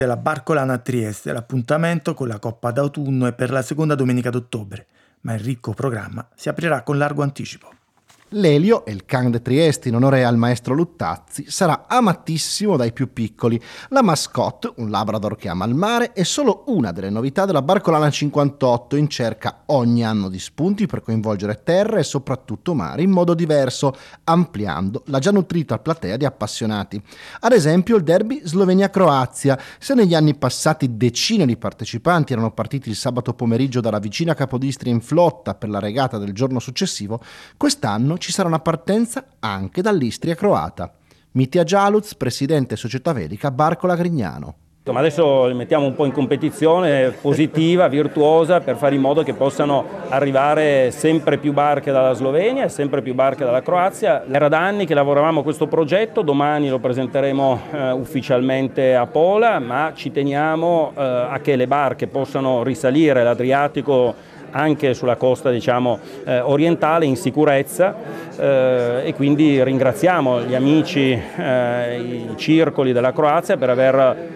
della Barcolana a Trieste. L'appuntamento con la Coppa d'autunno è per la seconda domenica d'ottobre, ma il ricco programma si aprirà con largo anticipo. L'Elio, il can de Trieste in onore al maestro Luttazzi, sarà amatissimo dai più piccoli. La mascotte, un labrador che ama il mare, è solo una delle novità della Barcolana 58, in cerca ogni anno di spunti per coinvolgere terra e soprattutto mare in modo diverso, ampliando la già nutrita platea di appassionati. Ad esempio il derby Slovenia-Croazia. Se negli anni passati decine di partecipanti erano partiti il sabato pomeriggio dalla vicina Capodistria in flotta per la regata del giorno successivo, quest'anno ci sarà una partenza anche dall'Istria croata. Mitja Jaluz, presidente società velica Barcola Grignano. Ma adesso li mettiamo un po' in competizione positiva, virtuosa, per fare in modo che possano arrivare sempre più barche dalla Slovenia e sempre più barche dalla Croazia. Era da anni che lavoravamo a questo progetto, domani lo presenteremo ufficialmente a Pola, ma ci teniamo a che le barche possano risalire l'Adriatico anche sulla costa orientale in sicurezza, e quindi ringraziamo gli amici, i circoli della Croazia per aver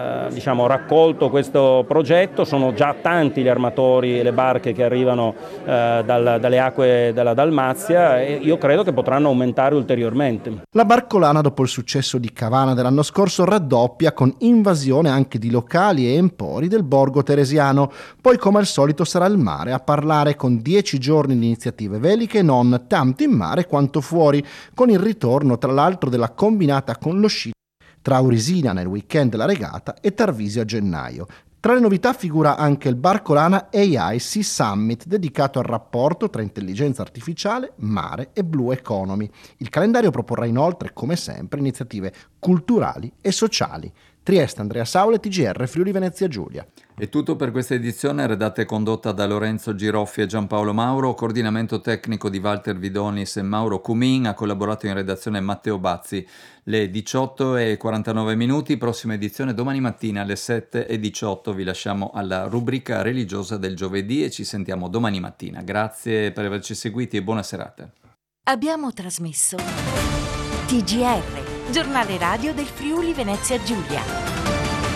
raccolto questo progetto. Sono già tanti gli armatori e le barche che arrivano dalle acque della Dalmazia e io credo che potranno aumentare ulteriormente. La Barcolana, dopo il successo di Cavana dell'anno scorso, raddoppia con invasione anche di locali e empori del borgo teresiano. Poi, come al solito, sarà il mare a parlare, con 10 giorni di iniziative veliche, non tanto in mare quanto fuori, con il ritorno tra l'altro della combinata con lo sci tra Aurisina nel weekend della regata e Tarvisio a gennaio. Tra le novità figura anche il Barcolana AI Sea Summit, dedicato al rapporto tra intelligenza artificiale, mare e Blue Economy. Il calendario proporrà inoltre, come sempre, iniziative culturali e sociali. Trieste, Andrea Saule, TGR, Friuli Venezia Giulia. È tutto per questa edizione, redatta e condotta da Lorenzo Giroffi e Giampaolo Mauro, coordinamento tecnico di Walter Vidonis e Mauro Cumin, ha collaborato in redazione Matteo Bazzi. Le 18:49, prossima edizione domani mattina alle 7:18. Vi lasciamo alla rubrica religiosa del giovedì e ci sentiamo domani mattina. Grazie per averci seguiti e buona serata. Abbiamo trasmesso TGR, giornale radio del Friuli Venezia Giulia.